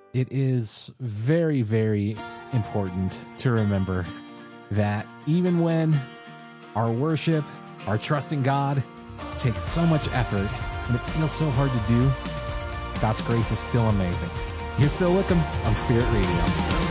It is very, very important to remember that even when our worship, our trust in God takes so much effort and it feels so hard to do, God's grace is still amazing. Here's Phil Wickham on Spirit Radio.